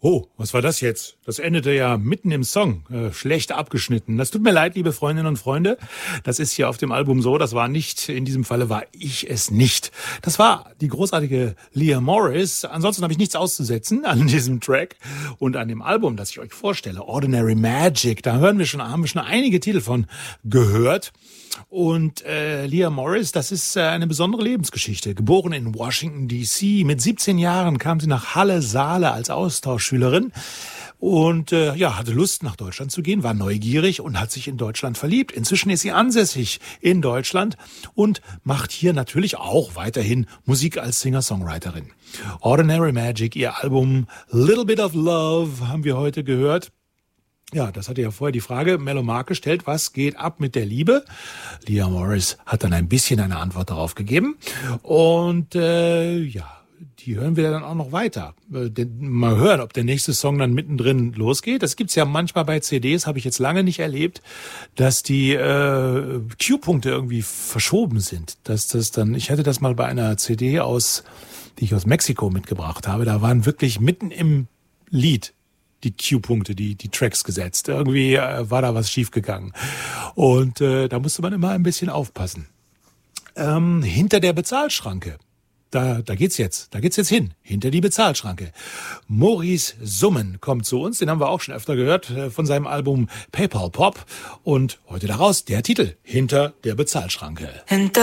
Oh, was war das jetzt? Das endete ja mitten im Song. Schlecht abgeschnitten. Das tut mir leid, liebe Freundinnen und Freunde. Das ist hier auf dem Album so. Das war nicht, in diesem Falle war ich es nicht. Das war die großartige Leah Morris. Ansonsten habe ich nichts auszusetzen an diesem Track und an dem Album, das ich euch vorstelle. Ordinary Magic. Da haben wir schon einige Titel von gehört. Und Leah Morris, das ist eine besondere Lebensgeschichte. Geboren in Washington, D.C. Mit 17 Jahren kam sie nach Halle-Saale als Austauschschülerin und hatte Lust, nach Deutschland zu gehen, war neugierig und hat sich in Deutschland verliebt. Inzwischen ist sie ansässig in Deutschland und macht hier natürlich auch weiterhin Musik als Singer-Songwriterin. Ordinary Magic, ihr Album Little Bit of Love, haben wir heute gehört. Ja, das hatte ja vorher die Frage Mellomark gestellt, was geht ab mit der Liebe? Leah Morris hat dann ein bisschen eine Antwort darauf gegeben. Und die hören wir dann auch noch weiter. Mal hören, ob der nächste Song dann mittendrin losgeht. Das gibt's ja manchmal bei CDs, habe ich jetzt lange nicht erlebt, dass die Q-Punkte irgendwie verschoben sind. Dass das dann, ich hatte das mal bei einer CD die ich aus Mexiko mitgebracht habe, da waren wirklich mitten im Lied die Q-Punkte, die Tracks gesetzt. Irgendwie war da was schiefgegangen. Und da musste man immer ein bisschen aufpassen. Hinter der Bezahlschranke. Da geht's jetzt hin. Hinter die Bezahlschranke. Maurice Summen kommt zu uns. Den haben wir auch schon öfter gehört von seinem Album PayPal Pop. Und heute daraus der Titel Hinter der Bezahlschranke.